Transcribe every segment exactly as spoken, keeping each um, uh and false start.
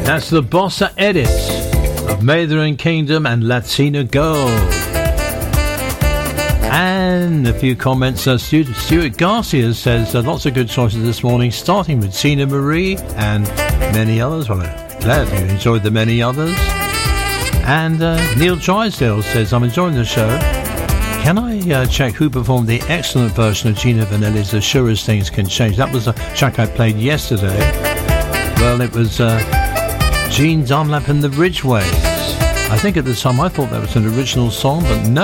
That's the Bossa edits of Mather and Kingdom and Latina Girl. And a few comments. Uh, Stuart, Stuart Garcia says uh, lots of good choices this morning, starting with Tina Marie and many others. Well, I'm glad you enjoyed the many others. And uh, Neil Drysdale says, I'm enjoying the show. Can I uh, check who performed the excellent version of Gina Vanelli's As Sure As Things Can Change? That was a track I played yesterday. Well, it was uh, Gene Dunlap and the Ridgeways. I think at the time I thought that was an original song, but no.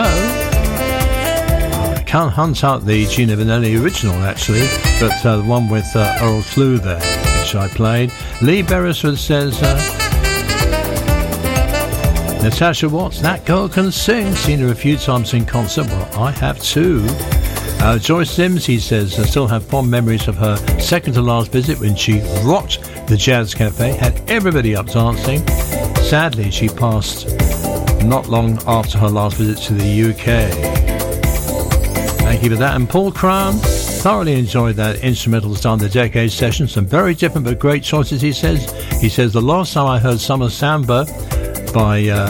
I can't hunt out the Gina Vanelli original, actually, but uh, the one with uh, Earl Clue there, which I played. Lee Beresford says... Uh, Natasha Watts, that girl can sing. Seen her a few times in concert. Well, I have too. Uh, Joyce Sims, he says, I still have fond memories of her second to last visit when she rocked the Jazz Cafe, had everybody up dancing. Sadly, she passed not long after her last visit to the U K. Thank you for that. And Paul Crown, thoroughly enjoyed that Instrumentals Down the Decade session. Some very different but great choices, he says. He says, the last time I heard Summer Samba by uh,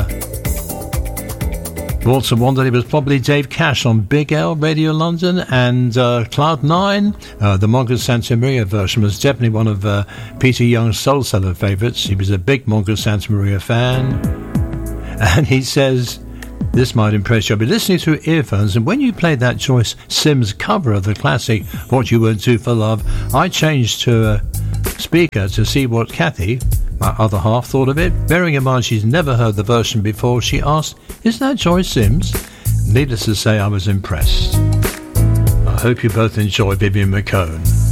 Waltz and Wonder, it was probably Dave Cash on Big L Radio London, and uh, Cloud Nine, uh, the Mongo Santa Maria version was definitely one of uh, Peter Young's Soul Cellar favourites. He was a big Mongo Santa Maria fan, and he says this might impress you. I'll be listening through earphones, and when you played that Joyce Sims cover of the classic What You Won't Do for Love, I changed to a speaker to see what Kathy, my other half, thought of it. Bearing in mind she's never heard the version before, she asked, is that Joyce Sims? Needless to say, I was impressed. I hope you both enjoy Vivian McCone.